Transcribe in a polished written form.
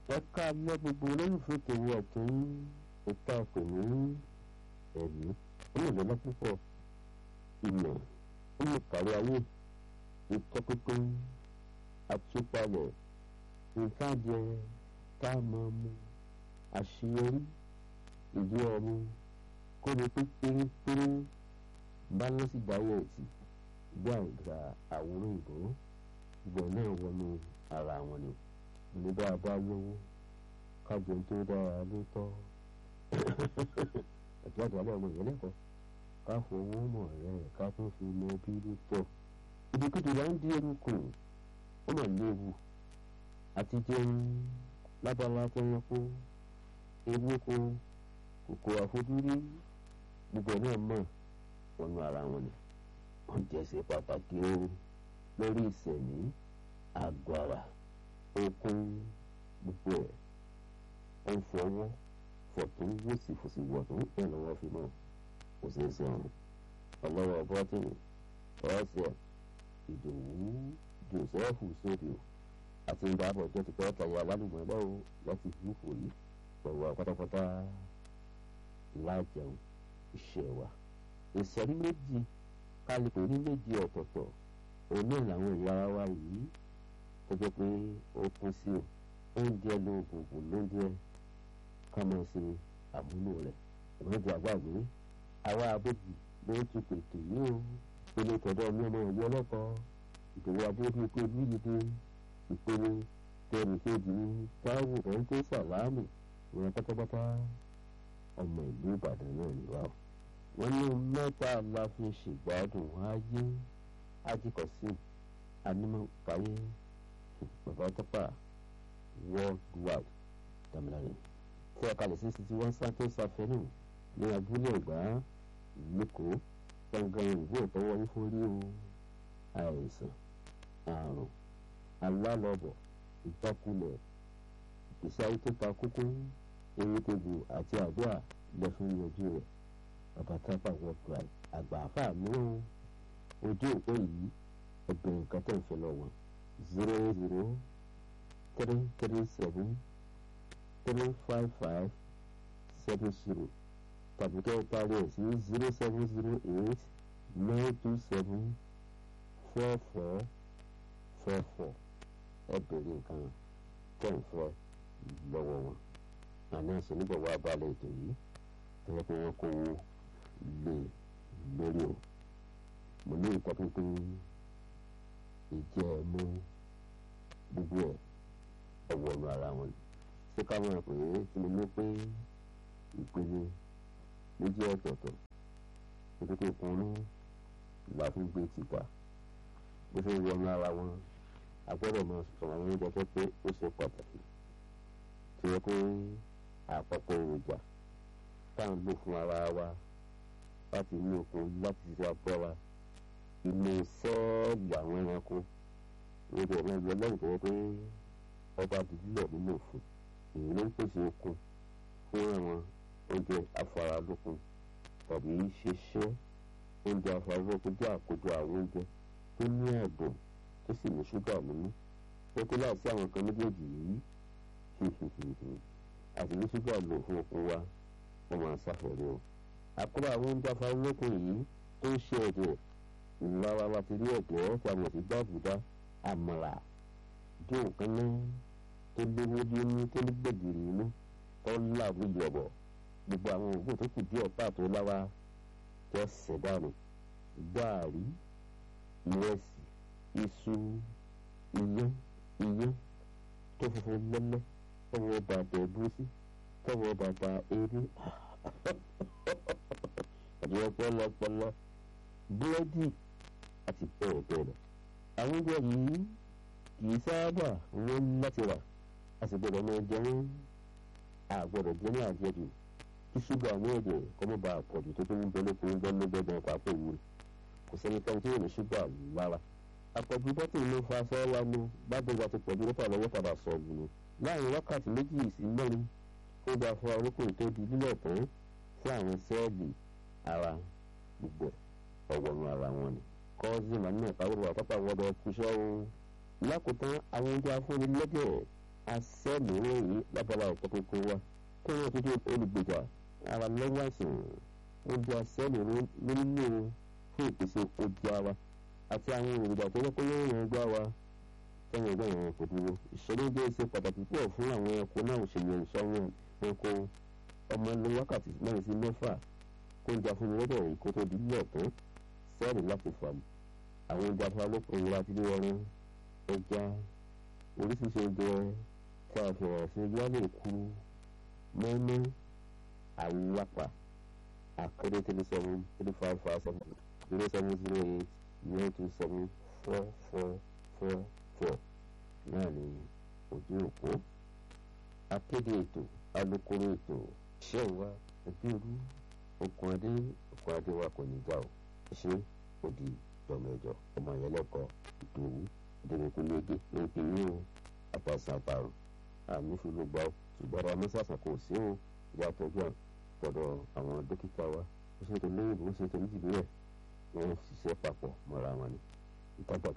ẹ káalẹ́ gbogbo olólùfẹ́ tèmi ọ̀tún ìta pè ní ẹ̀mí olùdọ́lá púpọ̀ ìmọ̀ olùkàrí ayé ìtọ́pínpín àtúpalẹ̀ nǹkan jẹ ká máa mu àṣeyọrí ìdí ọmú kó lè pé pérépéré bálọ́sì dáyẹ̀tì bí àgbà àwòrán ìbò ìbọn náà wọnú ara wọn ni ní bá a bá lówó kájọ tó dára ló tọ́ ẹ̀jẹ̀ àgbà ọmọ ìyẹn lẹ́kọ̀ọ́ ká fowó mọ̀ rẹ̀ ká tó fi mọ bí ló tọ́ ìdíkejì là ń di eruku ó mà léwu àti jẹun lábala tẹranko ewéko kòkò àfojúrí gbogbo náà mọ̀ wọnú ara wọn ni wọ́n jẹ́ ṣe pàtàkì o lórí ìsẹ̀mí àgọ́ ara okun gbogbo ẹ̀ ó ń fọwọ́ fọ̀tún wòsìfòsì wọ̀tún ẹ̀ lọ́wọ́ fi mọ́ kò ṣeé ṣe ọ̀run ọlọ́wọ́ bọ́tìnì ọ̀ọ́sẹ̀ ìdòwú jòsẹ́fù sódìò àti ìdáàbọ̀ jẹ́ ti pẹ́ tàyà aládùúgbò báwo láti ìlúkò yìí pẹ̀lú pátápátá lájẹun iṣẹ́ wa ìsọ̀rí méjì kálípò ní méjì ọ̀tọ̀ọ̀tọ̀ òun náà làwọn ẹ̀yà ara wa yìí tó jẹ́ pé ó kún sí o oúnjẹ lóògùn lóúnjẹ ká máa ṣe àmúlò rẹ̀ ìmọ̀jọ àgbàgbé àwa abéjì ló ń tukọ̀ ètò yìí o ìpele tọ̀dọ̀ mi ọmọ ìlú ọlọ́kọ̀ọ́ ìpele adébíyí pé bíyìí ìpele tẹ̀mí kejì ní táwọn ẹ̀ńtẹ́ sàlámù ìran pátápátá ọmọ ìlú ìbàdàn náà nìwá o wọ́n ní mẹ́ta la fi ṣègbádùn ayé ajíkọ̀sí anímọ̀káyé bàbá tọ́pà worldwide dàmìlànà tí a kalẹ̀ sí 61 Santos Avenue ní abúlé ọ̀gbá lẹ́kọ̀ọ́ gbọ̀ngàn ìwé ìtọ́wọ́ ní fórí o àìsàn àrùn alálọ́bọ̀ ìjákulẹ̀ ìgbésí ayé tó ta kókó erétegbò àti àdúrà lẹ́fún yanjú rẹ̀ bàbá tọ́pà worldwide àgbà àfáà mìíràn ojú òpó yìí ẹgbẹ̀rún nǹkan tẹ̀ ń fẹ́ lọ́wọ́ 00337 tàbí kẹ́ ẹ parí ẹ̀ sí 0708 927 4444 ẹgbẹ̀rún nǹkan tẹ̀ ń fẹ́ lọ́wọ́ wọn àní àṣẹ nígbà wà balẹ̀ ètò yìí tẹ́lẹ̀ pé wọ́n kó lè lórí o mo ní ìtọ́pínpín ìjẹ́ mú gbogbo ẹ̀ ọwọ́ ọ̀nà ara wọn ṣé ká mọ̀ pé kí ni mo pé ìpele méjì ọ̀tọ̀ọ̀tọ̀ nítorí ìkùnú ìgbà fún gbé tìta bó ṣe wọ ọ̀nà ara wọn a gbọ́dọ̀ máa sọ̀rọ̀ àwọn oúnjẹ tó pé ó ṣe pàtàkì tí wọ́n pé àpapọ̀ èròjà tá à ń lò fún ara wa láti ní okun láti ṣe agbára inú sẹ́ẹ̀lì àwọn ẹranko ìrètò ọ̀nà ìlú ọlọ́run tó yẹ pé ọba àdìdílẹ̀ nínú òfin èyí ló ń pèsè okun fún àwọn oúnjẹ afáralókun tàbí ṣiṣẹ́ oúnjẹ afáralókun jẹ́ àkójọ àwọn oúnjẹ tó ní ẹ̀dùn tó sì ní ṣúgà nínú pé kó láìsí àwọn kan méjèèjì yìí àti ní ṣúgà lò fún okun wa wọ́n máa ṣàfẹ́rẹ́ o àkójọ àwọn oúnjẹ afáralókun yìí tó ń ṣe ẹ̀jẹ̀ ìlara wa ti rí ẹ̀gbẹ́ tí a mọ̀ sí gbàgbúdá àmàlà jó nǹkan náà tó lówó lónú tó ní gbẹ̀gìrì inú tó láàbù yọ̀bọ̀ gbogbo àwọn òògùn tó kù díẹ̀ pàtó lára tó ṣẹ̀dánù gààrí ìrẹsì iṣu iyán tó funfun lẹ́lẹ́ tọwọ́ bàtà ẹ̀gúsí tọwọ́ bàtà eré àti ọpọlọpọlọ búrẹ́dì àti bẹ́ẹ̀ bẹ́ẹ̀ lọ. àwọn oúnjẹ yìí kì í sábà wọ́n láti rà a sì gbọ́dọ̀ máa jẹ wọ́n àgbọ̀dọ̀ jẹ́ ní àjẹjù kí ṣúgà ní ẹ̀jẹ̀ kọ́ mọ́ bá àpọ̀jù tó tó ń bẹ lóko ń bẹ lọ́gbẹ̀dẹ̀ pàápàá òwúrọ̀ kò sẹ́ni kan tí yóò ní ṣúgà lára. àpọ̀jù bọ́tì ló fa sọ́ọ́lá mu gbàgbéga ti pọ̀jù lọ́pàá lọ́wọ́ padà sọ̀rọ̀ nù. láàrin wákàtí méjì sí mẹ́rin ó gba fún arókò tó di lílọ̀ tán fún àwọn sẹ́ẹ̀lì ara gbogbo ọ̀wọ̀nù ara wọn ni. kọ́sì màmí ẹ̀ka wọ́n wà pápá wọ́dọ̀ kúṣọ́ o. lákòótán àwọn oúnjẹ afúnilẹ́jẹ̀ asẹ́lùú yìí lábala ẹ̀kọ́ kókó wa kó wọ́n tó dé olùgbèjà ara lọ́wọ́ àìsàn ó di asẹ́lùú nílò fún ìpèsè ojú ara àti àwọn èròjà tó yẹ kó yẹ ìrìn gbá wa tẹ́wọ̀n ẹgbẹ́ ìrìn kò dúró ìṣòro jẹ́ ṣe pàtàkì púpọ̀ fún àwọn ẹranko náà ò ṣe yẹn ìṣọ́wọ́n ẹranko ọmọ lo wákàtí 4 sí 6 kó ń jà fún mi lọ́dọ̀ èyí kó tó di lílẹ̀ tán sẹ́ẹ̀lì láti fà mí àwọn oúnjẹ afárálópin ìlera ti lé ọrùn ẹja oríṣiríṣi oúnjẹ tí a fi hàn sí yálé ìkú mọ́mọ́ àwùwápà àkéré 37 3557 0708 927 4444 náà ni ojú òpó akéde ètò alukoro ètò iṣẹ́ wa ẹgbẹ́rú okùn adé wa kò ní já o ṣé òdì jọmọjọ ọmọ yẹn lẹ́kọ̀ọ́ ìdòwú ìdèrèkúlẹ́gẹ́ ìpínlẹ̀ o àtàṣà àtàrò àmì fúlùgbà o ṣùgbọ́n ara mọ́sàsà kò sí o ìyá tọ́jú àtọ̀dọ̀ àwọn dókítà wa ó ṣètò lóyìnbó ó ṣètò níjìbílẹ̀ wọ́n ṣiṣẹ́ papọ̀ mọ́ra wọn ni ìtàgbà